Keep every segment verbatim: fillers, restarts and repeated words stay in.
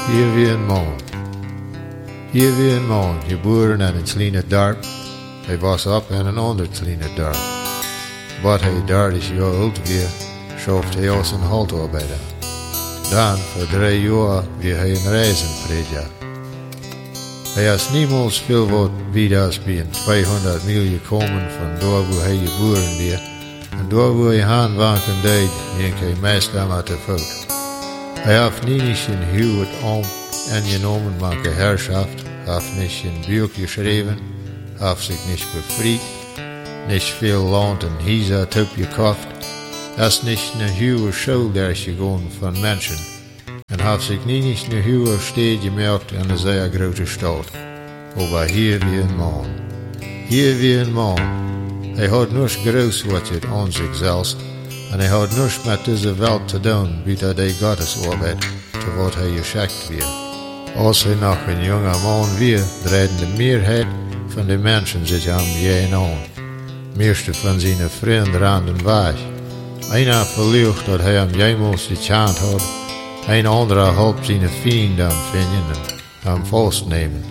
Hier wie een man. Hier wie een man, geboren in een kleine dorp. Hij was op in een ander kleine dorp. Wat hij dertig jaar oud weer, schoof hij als een haltarbeider. Dan, voor drie jaar, weer hij een reizenprediker. Hij has niemals veel wat wieders bij een tweehonderd mil gekomen van daar waar hij geboren weer. En daar waar hij handwerken deed, ging hij meestal met de voet. Hij heeft niet een huwelijk om en genomen met de heerschaft, heeft niet een boek geschreven, heeft zich niet bevrijd, niet veel land en huizen toegekocht, is niet een huwelijk schuldig gegaan van mensen en heeft zich niet een huwelijk steed gemerkt in een zeer grote stad. Maar hier wie een man. Hier wie een man. Hij had niets groot wat je aan zichzelf en hij had niets met deze wereld te doen, buiten de Goddesarbeid, te wat hij geschikt weer. Als hij nog een jonge man weer, draaiden de meerheid van de mensen zich aan hem aan. Meeste van zijn vrienden renden weg. Einer verlicht dat hij hem jemals gekend had, een andere hielp zijn vrienden vinden en hem vastnemen.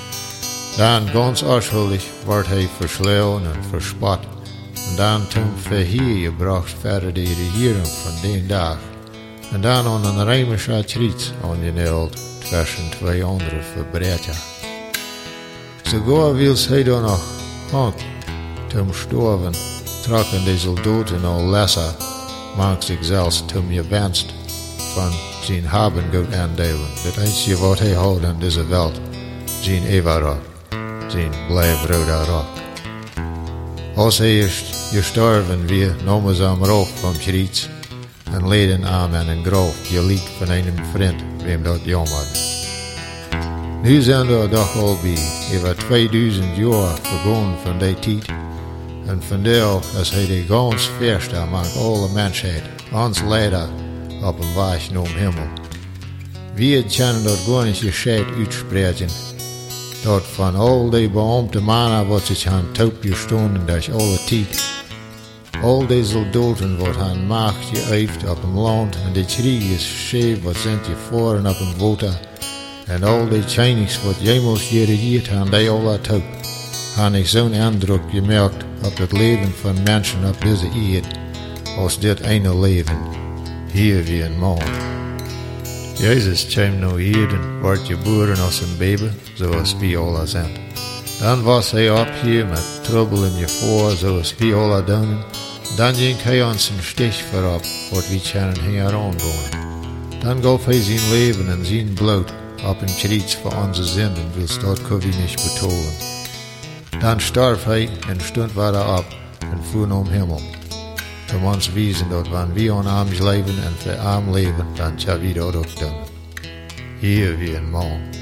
Dan ganz afschuwelijk werd hij verslagen en verspot. En dan toen verheer gebracht verder de regering van die dag. En dan aan een Rijmische triets aangeneld tussen twee andere verbreters. Sogar wils hij dan nog hand. Toen sterven trokken de soldaten al lesser, maakt zichzelf toen gewenst van zijn habengoed aandelen. Het enige wat hij had in deze wereld, zijn eeuwig, zijn blijvrode rok. Als hij is gestorven weer, namen ze hem af van Kriets en leidden hem in een graf, gelijk van een vriend, wem dat jammerde. Nu zijn er toch al bij, over tweeduizend jaar vergaan van die tijd, en vandaar is hij de gans verste among alle mensheid, ons leider op een weg naar hemel. We kunnen dat gar niet gescheit uitspreken, dat van al die beambte mannen wat zich aan top gestonden durch alle tijd, al die soldaten wat aan macht geëifd op een land en de kriegers scheef wat zijn gevaren op een water, en al die Chinese wat jemals geregeerd aan die alle top, heb ik zo'n indruk gemerkt op het leven van mensen op deze aarde, als dit ene leven, hier wie een man. Jezus kwam naar hierden, werd geboren als een baby, zoals wij alle zijn. Dan was hij op hier met trouble en gevaar, zoals wij alle doen. Dan ging hij ons een stich voorop, wat wij kunnen hier aangaan. Dan gaf hij zijn leven en zijn bloed op een kruis voor onze zinden, wils dat kon wij niet betalen. Dan stierf hij en stond weer op en voer naar hemel. Om ons wijzen dat wanneer we aan hem leven en voor hem leven, dan zullen we dat ook doen. Hier wie een man.